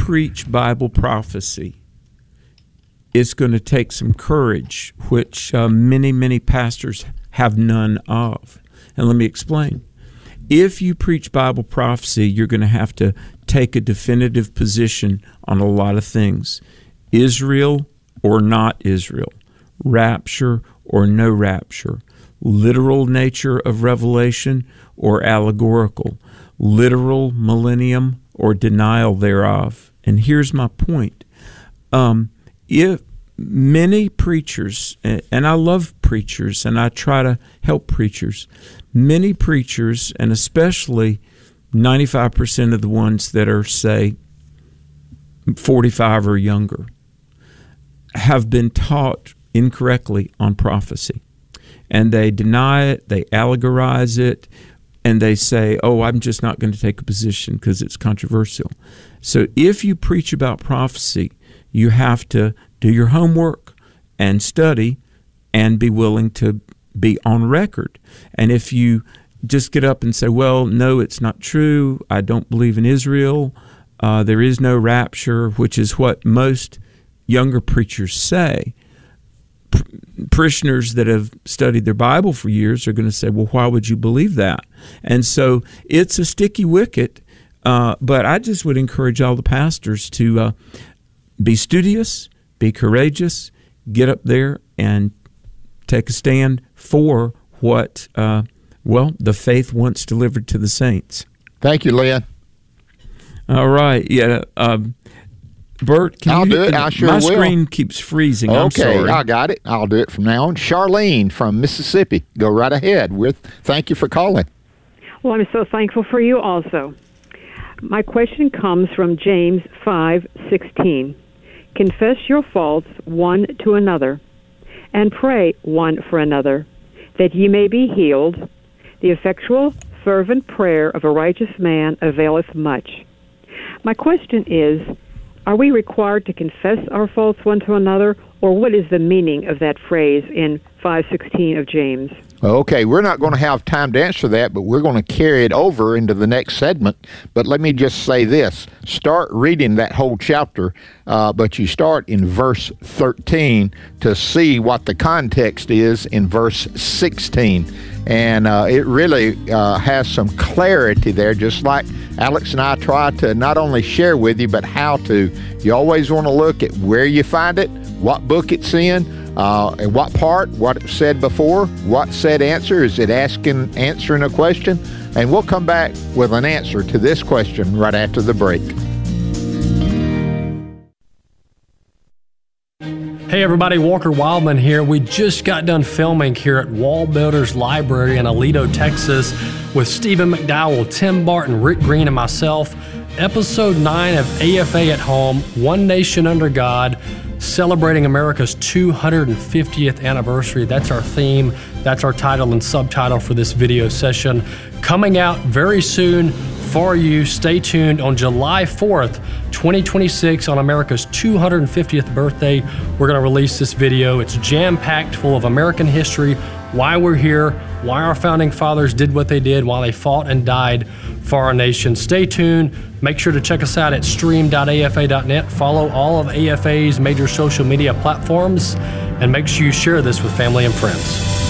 preach Bible prophecy, it's going to take some courage, which many pastors have none of. And let me explain. If you preach Bible prophecy, you're going to have to take a definitive position on a lot of things. Israel or not Israel, rapture or no rapture, literal nature of revelation or allegorical, literal millennium or denial thereof. And here's my point. If many preachers, and I love preachers and I try to help preachers, many preachers, and especially 95% of the ones that are, say, 45 or younger, have been taught incorrectly on prophecy. And they deny it, they allegorize it, and they say, oh, I'm just not going to take a position because it's controversial. So if you preach about prophecy, you have to do your homework and study and be willing to be on record. And if you just get up and say, well, no, it's not true, I don't believe in Israel, there is no rapture, which is what most younger preachers say, parishioners that have studied their Bible for years are going to say, well, why would you believe that? And so it's a sticky wicket, but I just would encourage all the pastors to be studious, be courageous, get up there and take a stand for what, the faith once delivered to the saints. Thank you, Lynn. All right. Yeah. Bert, I'll do it. I sure will. My screen keeps freezing. I'm sorry. Okay, I got it. I'll do it from now on. Charlene from Mississippi, go right ahead. Thank you for calling. Well, I'm so thankful for you also. My question comes from James 5:16. Confess your faults one to another, and pray one for another, that ye may be healed. The effectual, fervent prayer of a righteous man availeth much. My question is, are we required to confess our faults one to another, or what is the meaning of that phrase in 5:16 of James? Okay, we're not going to have time to answer that, but we're going to carry it over into the next segment. But let me just say this. Start reading that whole chapter, but you start in verse 13 to see what the context is in verse 16. And it really has some clarity there, just like Alex and I try to not only share with you, but how to. You always want to look at where you find it, what book it's in, and what part, what it said before, what said answer, is it answering a question? And we'll come back with an answer to this question right after the break. Hey everybody, Walker Wildman here. We just got done filming here at Wall Builders Library in Aledo, Texas with Stephen McDowell, Tim Barton, Rick Green, and myself. Episode 9 of AFA at Home, One Nation Under God, celebrating America's 250th anniversary. That's our theme. That's our title and subtitle for this video session. Coming out very soon for you. Stay tuned on July 4th, 2026, on America's 250th birthday. We're going to release this video. It's jam-packed full of American history, why we're here, why our founding fathers did what they did, why they fought and died for our nation. Stay tuned. Make sure to check us out at stream.afa.net. Follow all of AFA's major social media platforms, and make sure you share this with family and friends.